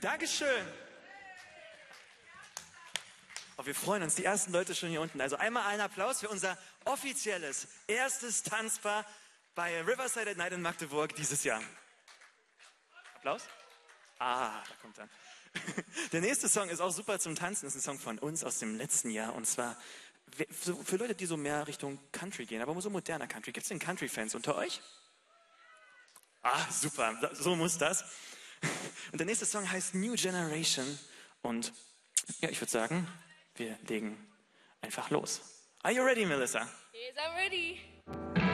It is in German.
Dankeschön. Oh, wir freuen uns, die ersten Leute schon hier unten. Also einmal einen Applaus für unser offizielles erstes Tanzpaar bei Riverside at Night in Magdeburg dieses Jahr. Applaus. Da kommt er. Der nächste Song ist auch super zum Tanzen. Das ist ein Song von uns aus dem letzten Jahr. Und zwar für Leute, die so mehr Richtung Country gehen, aber so moderner Country. Gibt es denn Country-Fans unter euch? Super. So muss das. Und der nächste Song heißt New Generation. Und ja, ich würde sagen, wir legen einfach los. Are you ready, Melissa? Yes, I'm ready.